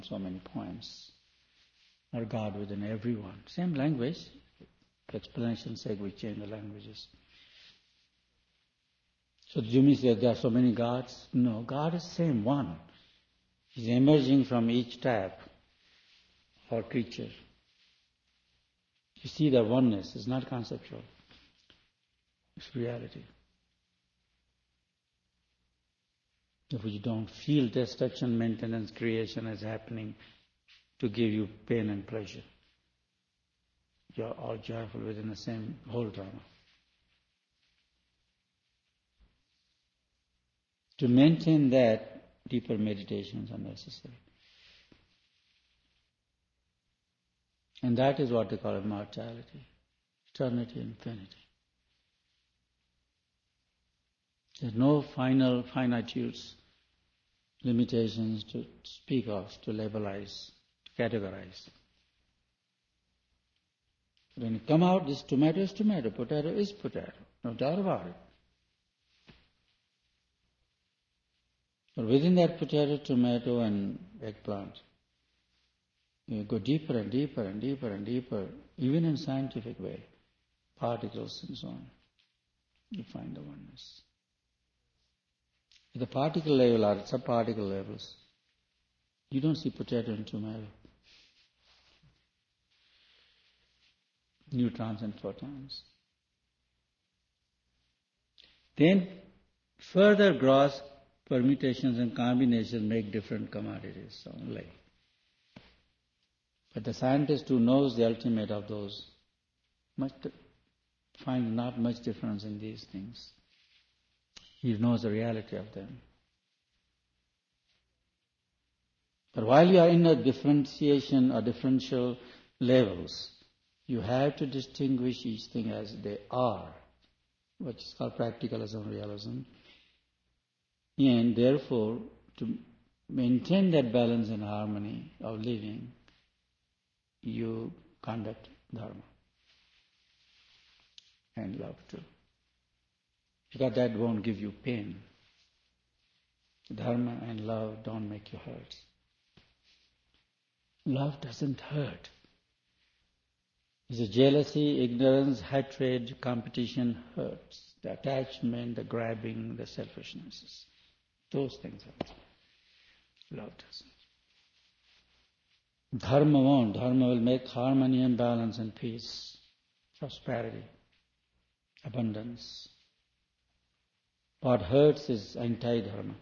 so many points, or God within everyone. Same language, for explanation's sake we change the languages. So Jimmy says there are so many gods. No, God is same one. He's emerging from each type or creature. You see the oneness is not conceptual. It's reality. If you don't feel destruction, maintenance, creation is happening to give you pain and pleasure, you're all joyful within the same whole drama. To maintain that, deeper meditations are necessary. And that is what they call immortality, eternity, infinity. There's no finitudes, limitations to speak of, to labelize, to categorize. When you come out, this tomato is tomato, potato is potato, no doubt about it. But within that potato, tomato, and eggplant, you go deeper and deeper and deeper and deeper, even in scientific way, particles and so on. You find the oneness. At the particle level or subparticle levels, you don't see potato and tomato. Neutrons and photons. Then further gross permutations and combinations make different commodities only. But the scientist who knows the ultimate of those must find not much difference in these things. He knows the reality of them. But while you are in a differentiation or differential levels, you have to distinguish each thing as they are, which is called practicalism, realism. And therefore, to maintain that balance and harmony of living, you conduct dharma and love too. Because that won't give you pain. Dharma and love don't make you hurt. Love doesn't hurt. The jealousy, ignorance, hatred, competition hurts. The attachment, the grabbing, the selfishnesses. Those things hurt. Love doesn't. Dharma won't. Dharma will make harmony and balance and peace, prosperity, abundance. What hurts is anti-dharma.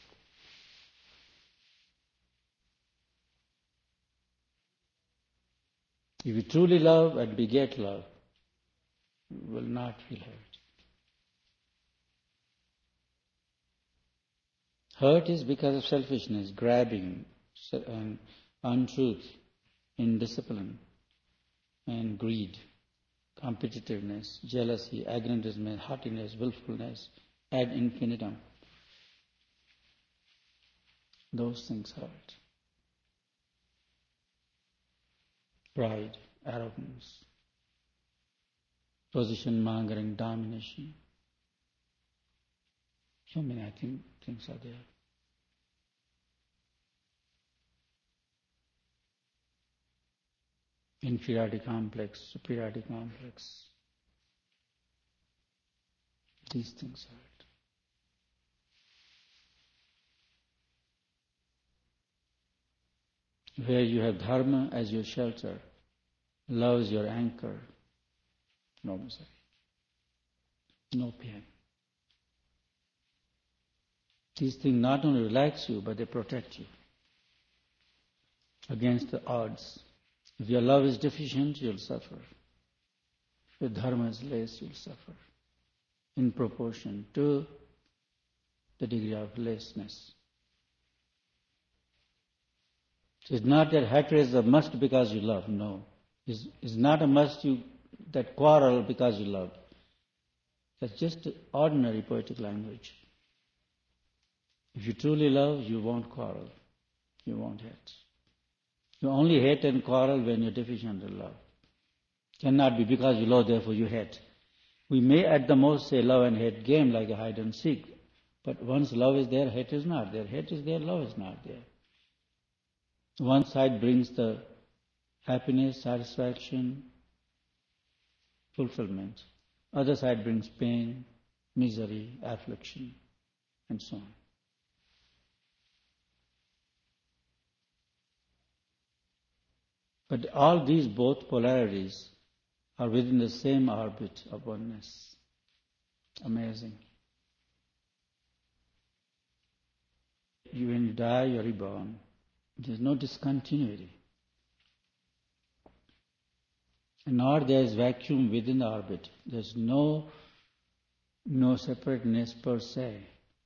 If you truly love and beget love, you will not feel hurt. Hurt is because of selfishness, grabbing, and untruth, indiscipline, and greed, competitiveness, jealousy, aggrandizement, haughtiness, willfulness, ad infinitum. Those things hurt. Pride, arrogance, position mongering, domination. So many, I think, things are there. Inferiority complex, superiority complex. These things hurt. Where you have dharma as your shelter, love is your anchor, no misery, no pain. These things not only relax you, but they protect you against the odds. If your love is deficient, you'll suffer. If your dharma is less, you'll suffer in proportion to the degree of lessness. It's not that hatred is a must because you love. No. It's not a must that quarrel because you love. That's just ordinary poetic language. If you truly love, you won't quarrel. You won't hate. You only hate and quarrel when you're deficient in love. Cannot be because you love, therefore you hate. We may at the most say love and hate game like a hide and seek. But once love is there, hate is not there. Hate is there, love is not there. One side brings the happiness, satisfaction, fulfillment. Other side brings pain, misery, affliction, and so on. But all these both polarities are within the same orbit of oneness. Amazing. When you die, you're reborn. There's no discontinuity. Nor there is vacuum within the orbit. There's no separateness per se.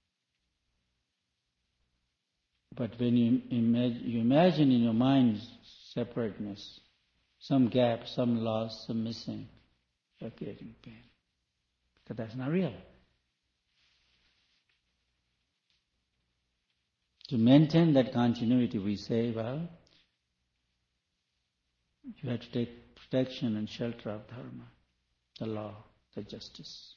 But when you imagine in your mind separateness, some gap, some loss, some missing, you're creating pain. Because that's not real. To maintain that continuity, we say, well, you have to take protection and shelter of dharma, the law, the justice.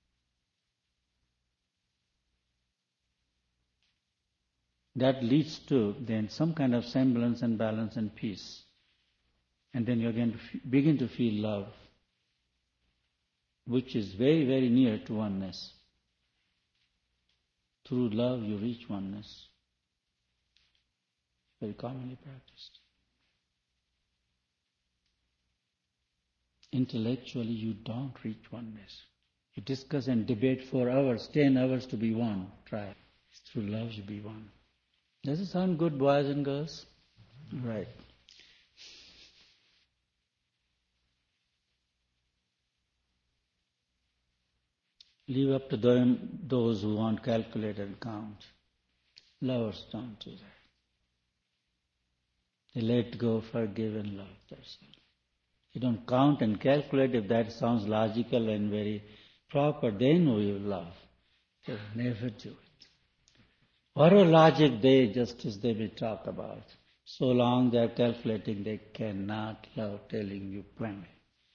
That leads to then some kind of semblance and balance and peace. And then you're going to begin to feel love, which is very, very near to oneness. Through love you reach oneness. Very commonly practiced. Intellectually you don't reach oneness. You discuss and debate for hours, 10 hours to be one. Try. Through love you be one. Does it sound good, boys and girls? Right. Leave up to them, those who want to calculate and count. Lovers don't do that. They let go, forgive and love. That's all. You don't count and calculate. If that sounds logical and very proper, then we will love. They never do it. Whatever logic justice they may talk about, so long they are calculating, they cannot love, telling you plainly.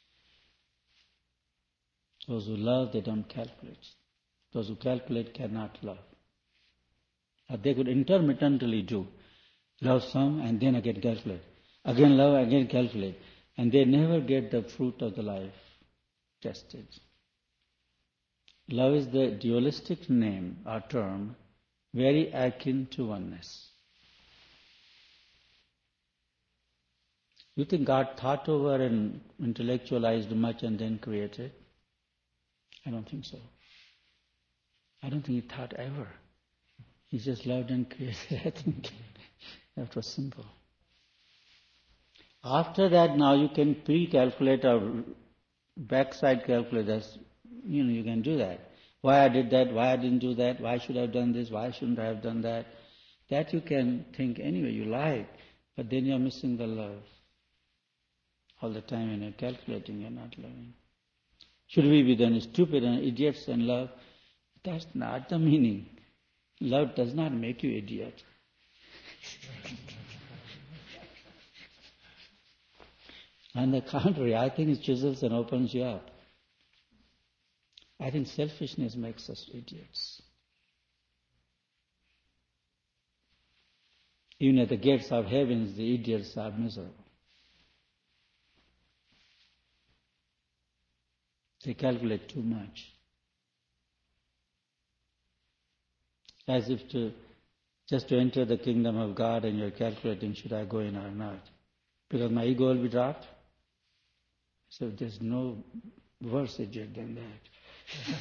Those who love, they don't calculate. Those who calculate cannot love. Or they could intermittently do. Love some and then again calculate. Again love, again calculate. And they never get the fruit of the life tested. Love is the dualistic name or term, very akin to oneness. You think God thought over and intellectualized much and then created? I don't think so. I don't think He thought ever. He just loved and created. I think that was simple. After that, now you can pre-calculate or backside calculate. You can do that. Why I did that, why I didn't do that, why should I have done this, why shouldn't I have done that. That you can think any way you like, but then you're missing the love. All the time when you're calculating, you're not loving. Should we be then stupid and idiots and love? That's not the meaning. Love does not make you idiot. On the contrary, I think it chisels and opens you up. I think selfishness makes us idiots. Even at the gates of heavens, the idiots are miserable. They calculate too much. As if just to enter the kingdom of God and you're calculating, should I go in or not? Because my ego will be dropped. So there's no worse idiot than that.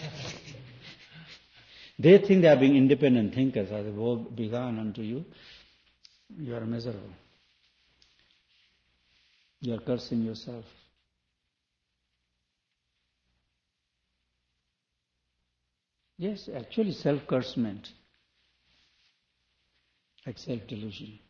They think they are being independent thinkers. As a woe begone unto you, you are miserable. You are cursing yourself. Yes, actually self-cursement, like self-delusion.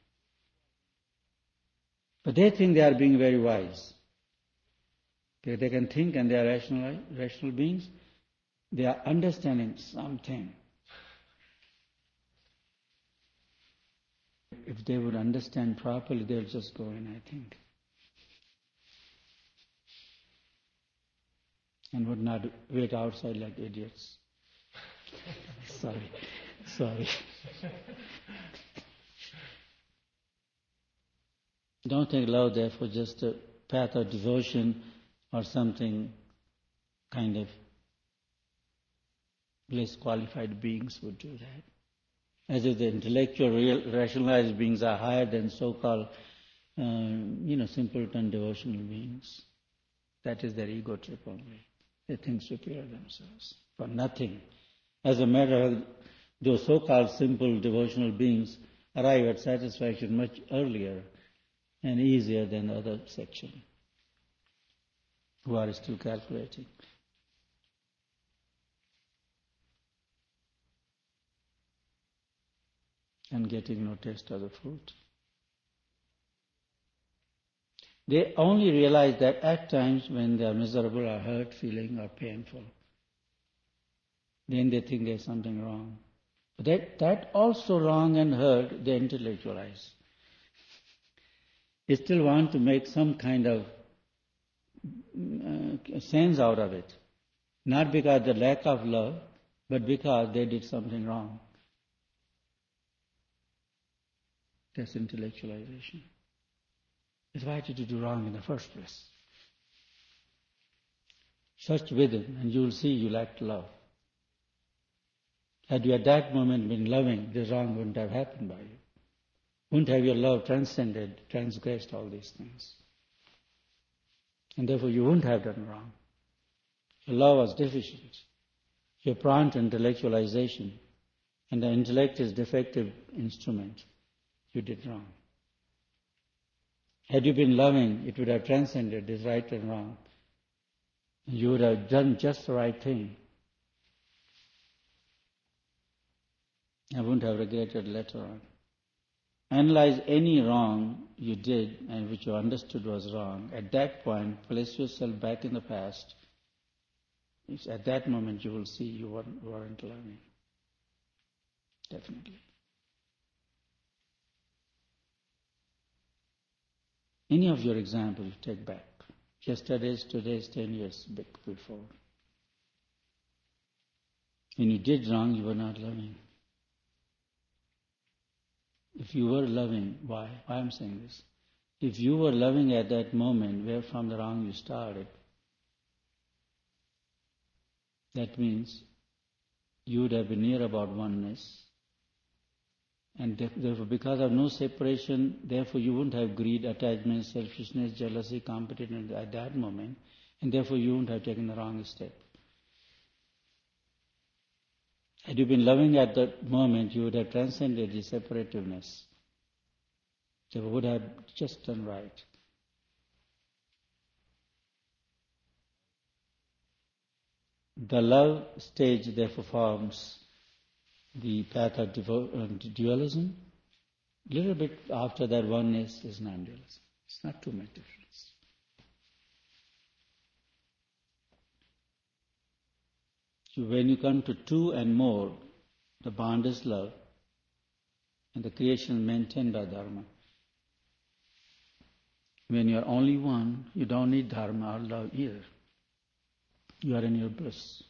But they think they are being very wise. They can think and they are rational beings. They are understanding something. If they would understand properly, they'll just go in, I think. And would not wait outside like idiots. Sorry. Don't think love, therefore, just a path of devotion or something kind of less qualified beings would do that. As if the intellectual, rationalized beings are higher than so-called, simpleton devotional beings. That is their ego trip only. They think superior themselves for nothing. As a matter of fact, those so-called simple devotional beings arrive at satisfaction much earlier and easier than the other section, who are still calculating. And getting no taste of the fruit. They only realize that at times when they are miserable or hurt, feeling or painful, then they think there's something wrong. But that also wrong and hurt, they intellectualize. They still want to make some kind of sense out of it. Not because of the lack of love, but because they did something wrong. That's intellectualization. It's why did you do wrong in the first place? Search within and you will see you lacked love. Had you at that moment been loving, the wrong wouldn't have happened by you. Wouldn't have your love transcended, transgressed all these things. And therefore you wouldn't have done wrong. Your love was deficient. Your prompt intellectualization, and the intellect is defective instrument. You did wrong. Had you been loving, it would have transcended this right and wrong. You would have done just the right thing. I wouldn't have regretted later on. Analyze any wrong you did and which you understood was wrong. At that point, place yourself back in the past. At that moment you will see you weren't loving. Definitely. Any of your examples take back. Yesterday's, today's, 10 years before. When you did wrong, you were not loving. If you were loving, why? Why I'm saying this? If you were loving at that moment, where from the wrong you started, that means you would have been near about oneness. And therefore, because of no separation, therefore you wouldn't have greed, attachment, selfishness, jealousy, competitiveness at that moment, and therefore you wouldn't have taken the wrong step. Had you been loving at that moment, you would have transcended the separativeness. You would have just done right. The love stage therefore forms the path of dualism. A little bit after that, oneness is non-dualism. It's not too much difference. So when you come to two and more, the bond is love, and the creation is maintained by dharma. When you are only one, you don't need dharma or love either. You are in your bliss.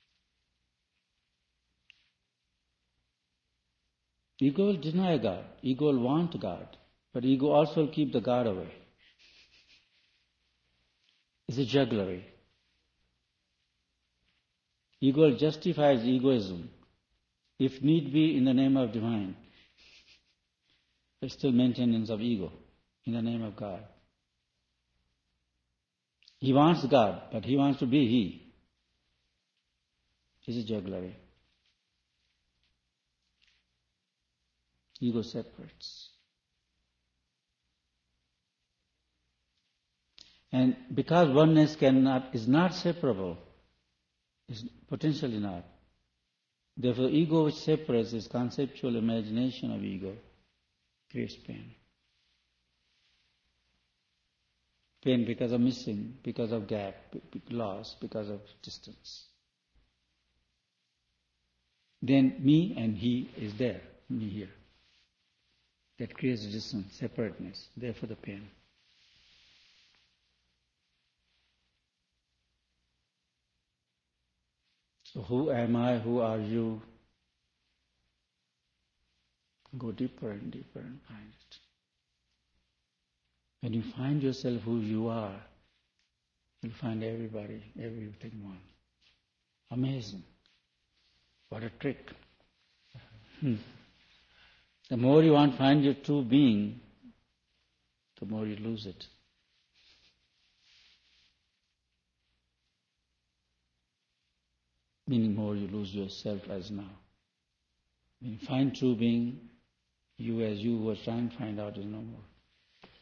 Ego will deny God. Ego will want God. But ego also will keep the God away. It's a jugglery. Ego will justify its egoism, if need be, in the name of divine. But still maintenance of ego in the name of God. He wants God, but he wants to be He. It's a jugglery. Ego separates. And because oneness is not separable, is potentially not. Therefore, ego which separates is conceptual imagination of ego, creates pain. Pain because of missing, because of gap, loss, because of distance. Then me and he is there, me here. That creates distance, separateness, therefore the pain. So who am I, who are you? Go deeper and deeper and find it. When you find yourself who you are, you'll find everybody, everything one. Amazing. What a trick. The more you want to find your true being, the more you lose it. Meaning more you lose yourself as now. When you find true being, you as you were trying to find out is no more.